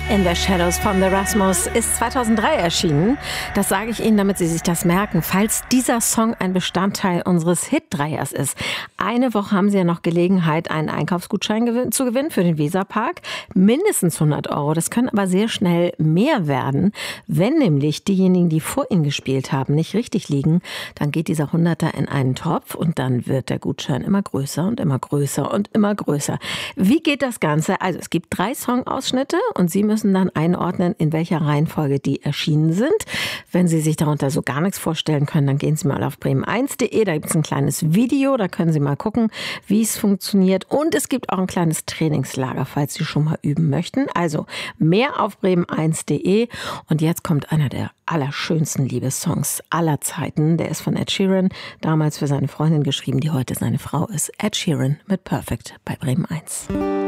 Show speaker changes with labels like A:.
A: In the Shadows von The Rasmus ist 2003 erschienen. Das sage ich Ihnen, damit Sie sich das merken, falls dieser Song ein Bestandteil unseres Hit-Dreiers ist. Eine Woche haben Sie ja noch Gelegenheit, einen Einkaufsgutschein zu gewinnen für den Weserpark. Mindestens 100 €. Das können aber sehr schnell mehr werden. Wenn nämlich diejenigen, die vor Ihnen gespielt haben, nicht richtig liegen, dann geht dieser 100er in einen Topf und dann wird der Gutschein immer größer und immer größer und immer größer. Wie geht das Ganze? Also es gibt 3 Songausschnitte und Sie müssen dann einordnen, in welcher Reihenfolge die erschienen sind. Wenn Sie sich darunter so gar nichts vorstellen können, dann gehen Sie mal auf bremen1.de. Da gibt es ein kleines Video, da können Sie mal gucken, wie es funktioniert. Und es gibt auch ein kleines Trainingslager, falls Sie schon mal üben möchten. Also mehr auf bremen1.de. Und jetzt kommt einer der allerschönsten Liebessongs aller Zeiten. Der ist von Ed Sheeran, damals für seine Freundin geschrieben, die heute seine Frau ist. Ed Sheeran mit Perfect bei Bremen 1.